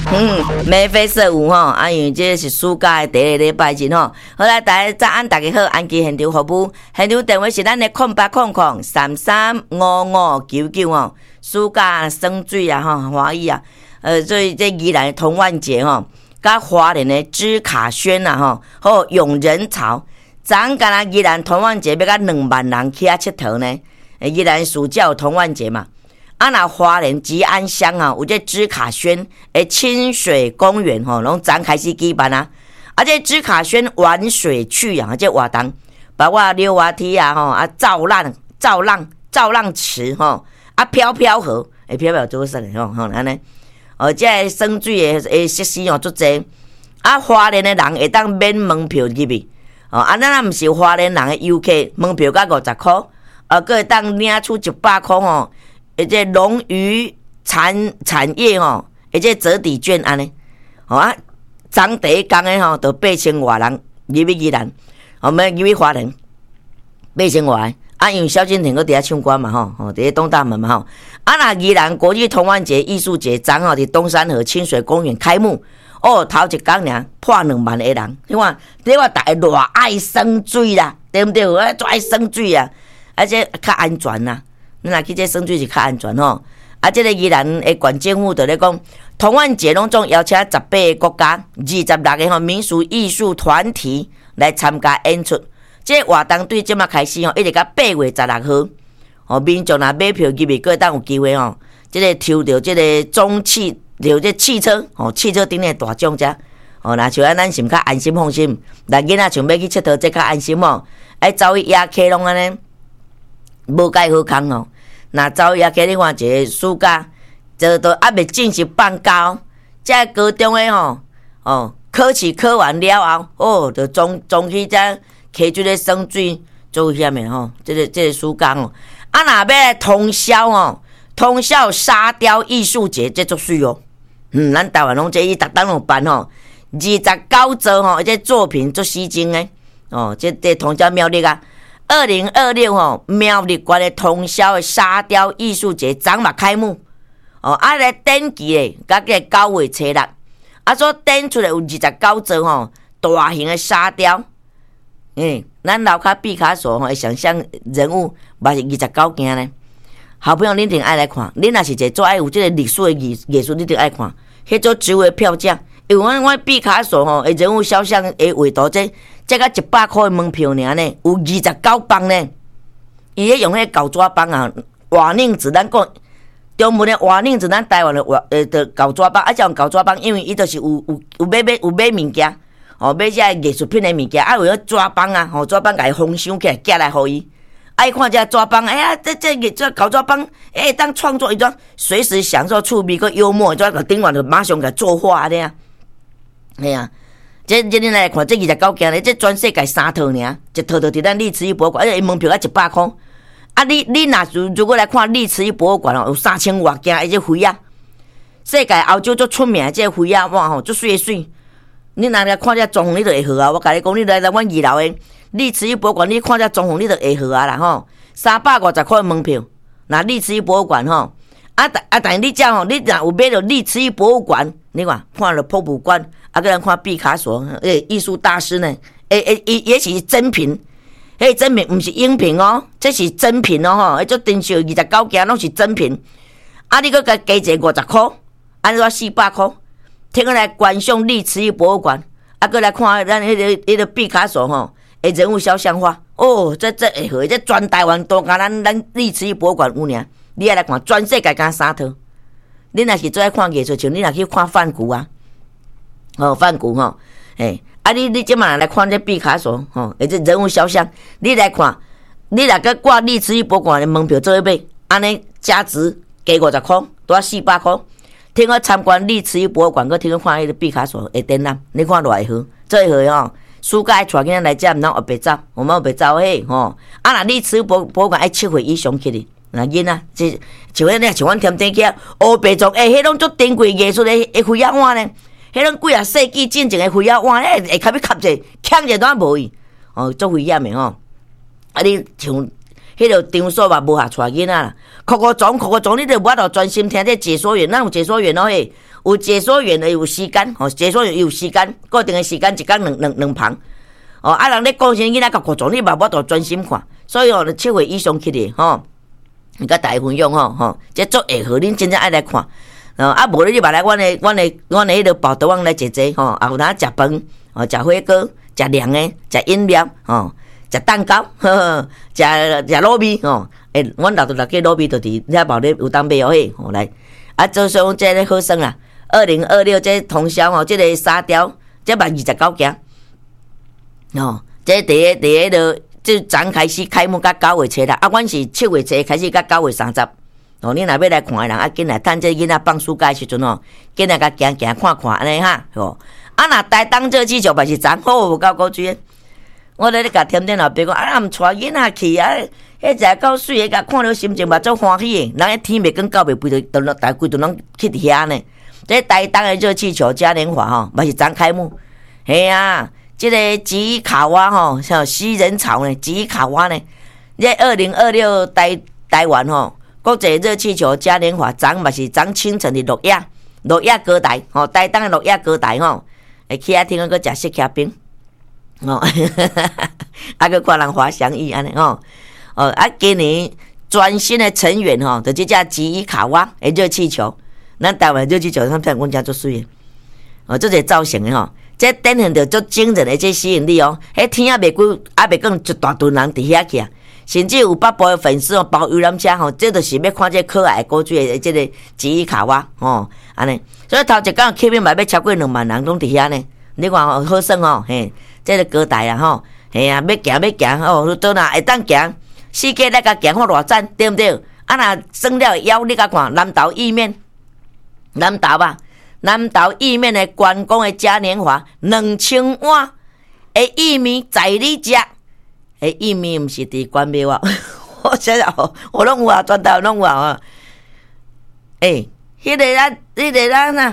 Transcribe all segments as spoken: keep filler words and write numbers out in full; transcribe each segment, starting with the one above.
嗯，眉飞色舞吼，啊，因为这是暑假的第一个礼拜日吼。好来，大家早安，大家好，安吉现场服务，现场电话是咱的空八空空三三五五九九哦。暑假耍水啊，吼，欢喜啊！呃，所以这宜兰的童玩节吼，甲花莲的芝卡轩啊，吼，好用人潮。昨干啦，宜兰童玩节要甲两万人去遐佚佗呢。宜兰暑假有童玩节嘛？啊，那花莲吉安乡啊，有这芝卡轩诶清水公园吼，拢昨开始举办啊。啊，这芝卡轩玩水区啊，这活动包括溜滑梯啊，吼啊造浪、造浪、造浪池吼，啊飘飘河，诶飘飘做啥嘞吼吼安尼，哦，这耍水诶诶设施哦足济，啊花莲诶人会当免门票入去，哦啊咱若毋是花莲人诶游客，门票甲五十箍，啊佫会当领出一百箍吼。而且农渔产产业吼，而且折抵券安尼，吼啊，昨第一工诶吼，就八千外人入去宜兰，我们入去花莲，八千外，啊，因为萧敬腾搁伫遐唱歌嘛吼，吼伫咧东大门嘛吼，啊那宜兰国际童玩节艺术节昨吼伫东山河清水公园开幕，哦，头一工尔破两万个人，你看，你话大家偌爱耍水啦，对毋对？啊，最爱耍水啊，而且较安全啦。你若去这耍水是较安全吼，啊，这个宜兰的县政府就咧讲，童玩节拢总邀请十八个国家、二十六个吼民俗艺术团体来参加演出。这个活动对即马开始吼，一直到八月十六号，吼民众若买票入去，个当有机会吼，这个抽到这个中汽，就这汽车吼，汽车顶的大奖者，吼，若像咱是较安心放心，但囡仔想要去佚佗，这较安心吼，爱走去野溪拢安尼。无介好康哦，那走也给你看一个暑假，就都还未正式放假，这高中的吼哦，考试考完了后，哦，就总总去这溪水咧耍水做险的吼，这个这个暑假哦，啊那要通宵哦，通宵沙雕艺术节，这足水哦，嗯，咱台湾拢这伊逐档有办吼，二十九座吼，这作品足吸睛的哦，这这通宵苗栗啊。二零二六吼，苗栗县的通宵的沙雕艺术节昨嘛开幕哦，啊来展期咧，甲个九月初六，啊所展出来有二十九座吼大型的沙雕，嗯，咱楼骹毕卡索吼会想象人物嘛是二十九件呢。好朋友，恁一定爱来看，恁若是一个做爱有这个历史的艺艺术，你定爱看。迄做植物的票价，因为阮阮毕卡索吼的人物肖像的画图这。这个一百块的门票尔呢，有二十九磅呢。伊咧用迄个狗抓棒啊，瓦宁子咱讲中文的瓦宁子，咱台湾的瓦呃的狗抓棒，啊，叫狗抓棒，因为伊就是有有有买买有买物件，哦，买这艺术品的物件，啊，为了抓棒啊，吼、哦、抓棒甲伊封箱起来，寄来互伊。爱看这抓棒，哎呀，这这这狗抓棒，哎，当创作一种随时享受趣味个幽默，这个顶完就马上给作画的呀，系啊。这这恁来看，这二十九件咧，这全世界三套尔，一套就伫咱历史与博物馆，而且门票才一百块。啊，你你若如如果来看历史与博物馆哦，有三千外件，而且飞啊，世界欧洲足出名的这个飞啊，哇吼，足水诶水。你若来看这装潢，你就会好啊。我甲你讲，你来来阮二楼的历史与博物馆，你看这装潢，你就会好啊啦吼。三百五十块门票，那历史与博物馆吼。啊，但啊，但你这吼，你若有买到历史与博物馆，你看看了博物馆，啊，个人看毕卡索，诶，艺术大师呢，诶诶，也也是真品，迄真品毋是影评哦，这是真品哦吼，迄做珍惜二十九件拢是真品。啊，你搁加加一五十箍，安怎四百箍？听过来观赏历史与博物馆，啊，搁来看咱迄个迄个毕卡索吼，诶，人物肖像画，哦，这这会好，这全台湾都甲咱咱历史与博物馆有尔。你爱来看，全世界敢三套。你若是最爱看艺术，像你若去看梵谷啊，哦，梵谷吼，诶，啊你你即马来看这毕卡索吼，诶，这人物肖像，你来看，你若个挂历史与博物馆的门票做一买，安尼价值加五十块，多啊四百块。听我参观历史与博物馆，佮听我看迄个毕卡索的展览，你看偌会好，最好吼。暑假爱带囡仔来遮，毋通后白走，我们后白走嘿吼。啊，若历史博博物馆爱七岁以上去哩。那囡仔，即像迄个像阮添顶去黑白族，诶，迄种足珍贵艺术的的灰仔碗呢，迄种几啊世纪进前的灰仔碗，诶，会较要吸者，抢者都无伊，哦，足危险的吼。啊，你像迄个场所嘛，无下带囡仔啦，哭哭撞哭哭撞，你著无法度专心听这解说员，咱有解说员咯嘿， 有解说员的有时间，吼，解说员有时间，固定的时间一天两两两旁。哦，啊，人咧讲啥囡仔甲国中，你嘛无都专心看，所以哦，七月以上起哩，吼，你甲大家分享吼，吼，这足会好，恁真正爱来看。哦，啊，无你嘛来，阮的阮的阮的迄个报道网来坐坐，吼，啊，有当食饭，哦，食火锅，食凉的，食饮料，吼，食蛋糕，呵呵，食食卤味，吼，诶，阮老豆六个卤味都伫遐报咧有当买哦嘿，吼来，啊，做上这个好耍啦，二零二六这通宵吼，这个沙雕，这嘛二十九件。哦，这第一第一个就昨开始开幕，到九月初啦。啊，阮是七月初开始，到九月三十。哦，你若要来看的人，啊，紧来趁这囡仔放暑假的时阵哦，紧来甲行行看看安尼哈。哦，啊，若台东这气球嘛是昨好无够古锥。我咧咧甲添添老爸讲，啊，若毋带囡仔去啊，迄只够水的，甲看了心情嘛足欢喜的。人迄天袂跟到袂肥，就都大规都拢去伫遐呢。这台东的热气球嘉年华吼，嘛是昨开幕。嘿啊！这个吉伊卡哇吼，像西人潮呢，吉伊卡哇呢，这二零二六台台湾吼国际热气球嘉年华，昨嘛是昨清晨的落野落野高台吼，台东的落野高台吼，会去遐听个食雪茄冰，哦，啊个看人滑翔翼安尼吼，哦啊今年全新的成员吼，就这只吉伊卡哇的热气球，咱台湾热气球，他们讲阮遮足水的，哦，这个造型的吼。这展现着足惊人的这吸引力哦！迄天啊，袂久啊，袂讲一大群人伫遐去啊，甚至有北部的粉丝哦，包游览车吼，这就是要看这可爱古锥的这个吉伊卡哇哦，安尼。所以头一天起码嘛要超过两万人拢伫遐呢。你看哦，好耍哦，嘿，这个高台啊吼，嘿啊，要行要行哦，倒哪会当行，世界来甲行看偌赞，对毋对？啊，若算了腰，你甲看南投意面，南投吧。南投意面的关公的嘉年华，两千碗的意面在你食，诶，意面毋是伫关庙啊，我想想哦，我拢有啊，全台拢有啊。诶，迄、那个咱，迄、那个咱呐，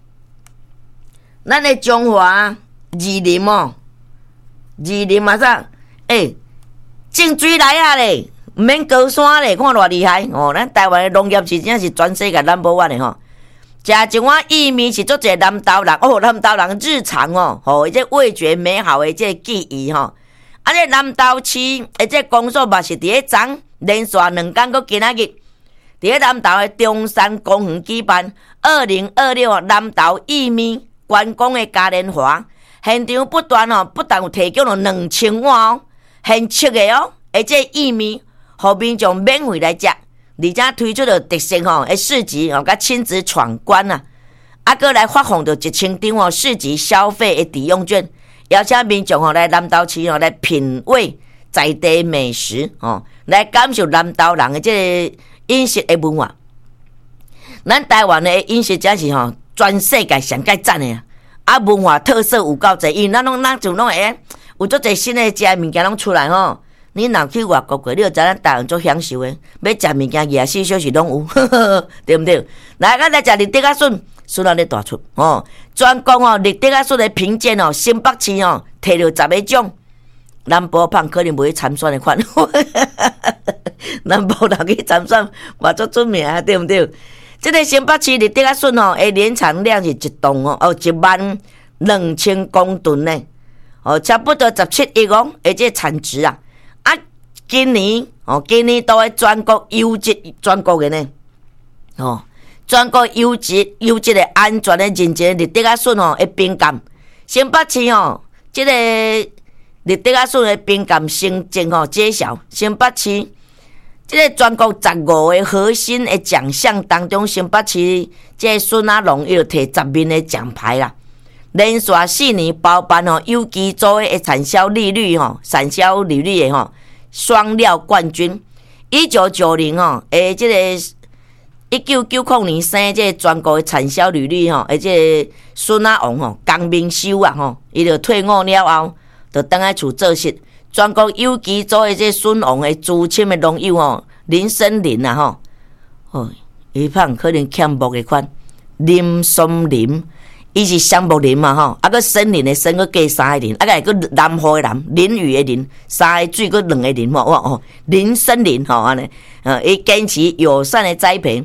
咱的中华二林哦，二林嘛啥？诶，种水来啊咧，毋免高山咧，看偌厉害哦！咱台湾的农业是真是全世界 number one 的吼。食一碗意面是做一个南投人哦，南投人日常哦，吼，这味觉美好的这记忆吼。啊，这南投市的这工作嘛是伫咧昨连续两天，搁今仔日伫咧南投的中山公园举办二零二六南投意面关公的嘉年华，现场不断哦，不但有提供了两千碗哦，现切的哦，而且意面，互民众免费来食。而且推出了特色吼，诶市集吼，甲亲子闯关啊，啊，搁来发放着一千张哦市集消费的抵用券，邀请民众吼来南投市吼来品味在地美食哦，来感受南投人的这个饮食的文化。咱台湾的饮食真是吼全世界上界赞的啊！啊，文化特色有够侪，因为咱拢咱就拢会有足侪新的食物件拢出来吼。你若去外国过，你就知咱台湾做享受的，要食物件二十四小时拢有，呵呵对不对？来，咱来食立德啊笋，笋啊咧大出哦，专讲哦立德啊笋的评鉴哦，新北市哦摕到十个奖，南部胖可能袂去参选的款，南部人去参选嘛足出名啊，对不对？这个新北市立德啊笋哦，的年产量是一吨哦，哦一万两千公吨呢，哦差不多十七亿哦，而且产值啊。啊，今年哦，今年都喺全国优质、全国嘅呢，哦，全国优质、优质嘅安全嘅认证立德啊笋哦，嘅评鉴，新北市哦，即、这个立德啊笋嘅评鉴成绩哦揭晓，新北市即个全国十五个核心嘅奖项当中，新北市即个笋啊龙又摕十面嘅奖牌啦。连续四年包办哦有机组的产销利率吼，产销利率的吼双料冠军。一九九零吼，诶，这个一九九零年生这个全国的产销利率吼，而且孙阿王吼，江明修啊吼，伊就退伍了后，就倒来厝做事。全国有机组的这孙王的资深的农友吼，林森林啊吼，哦，伊胖可能欠木的款，林松林。伊是橡木林嘛吼，啊个森林的森个加三个林，啊个个南河的南，林雨的林，三个水个两个林嘛，哇哦，林森林吼安尼，呃，伊坚持友善的栽培，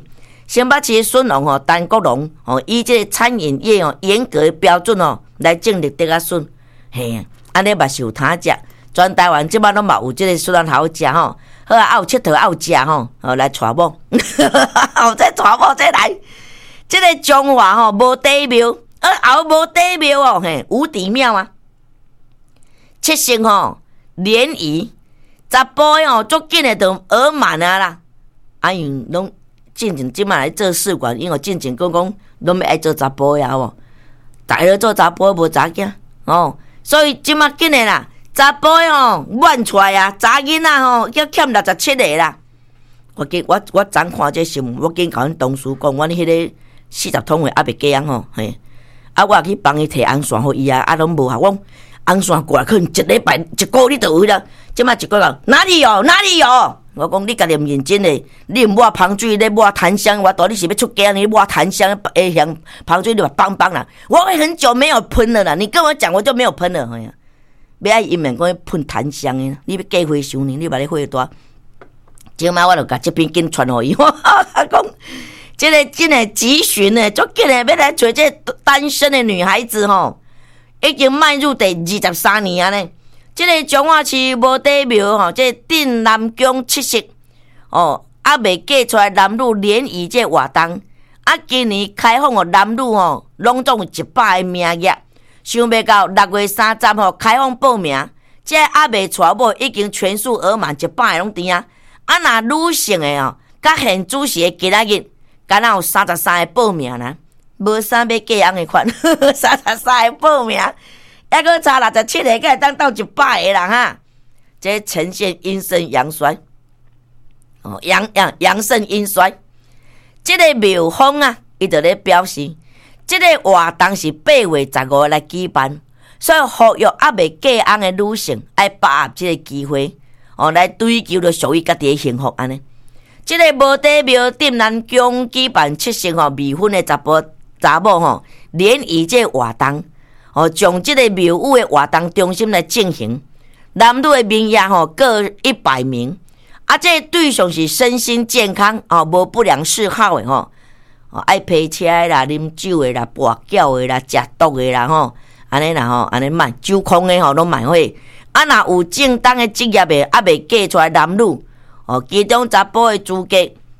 新北市孙龙吼陈国龙吼，以这个餐饮业哦严格的标准哦来建立这个笋，嘿，安尼嘛是有通食。全台湾即摆拢嘛有即个笋仔好食吼，好啊，有佚佗啊有食吼，哦来带某，后再带某再来，即、这个中华吼无底庙，啊后无底庙哦，嘿，无底庙啊，七星吼联谊，查甫诶吼足紧诶就额满啊啦，啊因拢进前即摆来做试管，因为进前讲讲拢要爱做查甫诶啊无，大家做查甫无查囝哦，所以即摆紧诶啦。查甫诶吼乱出来啊，查囡仔吼要欠六十七个啦。我今我我昨看这新闻，我紧甲阮同事讲，阮迄个四十通的还袂过人吼，嘿，啊我去帮伊摕红线互伊啊，啊拢无效。我红线过来可能一礼拜一个月就有啦，即摆一个月哪里有哪里有？我讲你家己毋认真诶，你毋抹芳水，你抹檀香，我到底是要出家你抹檀香诶香芳水你嘛棒棒啦。我很久没有喷了啦，你跟我讲我就没有喷了，嘿呀。要爱因面讲喷檀香诶，你要过火烧呢？你把你火大，今摆我就甲这边紧传互伊，我讲这个真诶急寻诶，足紧诶要来找这单身诶女孩子吼，已经迈入第二十三年啊呢。这个彰化市无底庙吼，这个镇南宫七色哦，还未嫁出来男女联谊这活动，啊今年开放哦男女吼，拢总有一百个名额。想袂到六月三十号开放报名，这还未娶某已经全数额满一百个拢甜啊！啊，若女性的哦，甲现主席的今仔日，敢若有三十三个报名啦，无啥要嫁人的款，三十三个报名，还阁差六十七个，才会当到一百个人哈！这呈现阴盛阳衰，哦，阳阳阳盛阴衰，这个庙方啊，伊就咧表示。这个活动是八月十五来举办，所以呼吁还未嫁翁的女性爱把握这个机会，哦，来追求着属于家己的幸福安尼。这个无底庙镇南宫举办七星吼未婚的查甫查某吼联谊这活动，哦，将这个庙宇的活动中心来进行，男女的名额吼各一百名，啊，这个对象是身心健康哦，无不良嗜好的吼。哦，爱开车的啦，啉酒的啦，跋筊的啦，食毒的啦，吼，安尼啦吼，安尼卖酒空的吼，拢卖伙。啊，若有正当的职业的，还未嫁出来男女，哦，其中查甫的资格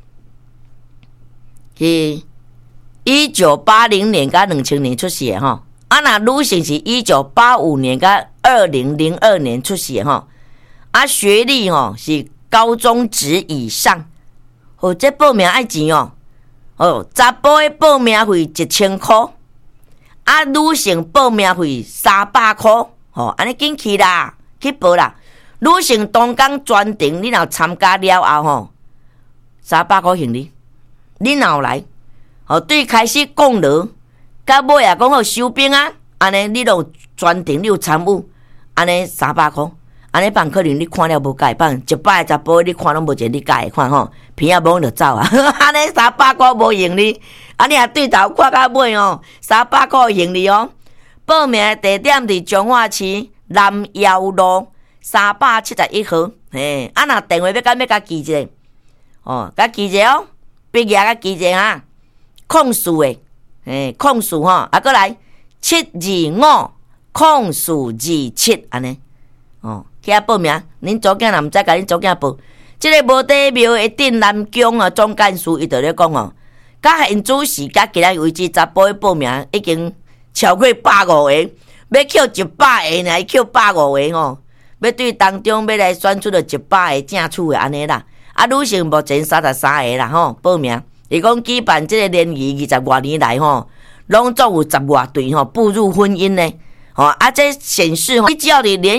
是一九八零年甲两千年出世的吼，啊，若女性是一九八五年甲二零零二年出世的吼，啊，学历吼是高中职以上，哦，这报名爱钱哦。哦，查甫的报名费一千块，啊，女性报名费三百块，吼，安尼紧去啦，去报啦。女性当天专程，你若参加了后吼，三百块行李，你若来，哦，对开始讲了，到尾也讲好收兵啊，安尼你都专程你有参与，安尼三百块。安尼办可能你看了无介办，一百个查甫你看拢无一个你介会看吼，片仔摸就走啊！安尼三百块无盈利，啊你也对头看到尾哦，三百块盈利哦。报名地点伫彰化市南窑路三百七十一号，嘿，啊若电话要甲要甲记一下，哦，甲记一下哦，笔记甲记一下哈，控诉的，嘿，控诉吼，啊过来七二五控诉二七安尼，哦。去遐报名，恁祖囝若毋知，甲恁祖囝报。即、这个无底庙的镇南宫啊，总干事伊就咧讲哦，甲现主时甲今仔为止，查甫的报名已经超过百五个，要扣一百个呢，扣百五个吼，要对当中要来选出了一百个正处的安尼啦。啊，女性目前三十三个啦吼，报名。伊讲举办即个联谊二十外年来吼，拢总有十外对吼步入婚姻呢。哦，啊，这显示吼，你只要你联